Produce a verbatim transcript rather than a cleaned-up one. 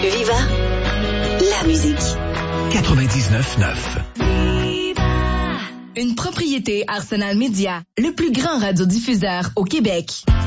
Viva la musique. quatre-vingt-dix-neuf neuf. Une propriété Arsenal Média, le plus grand radiodiffuseur au Québec.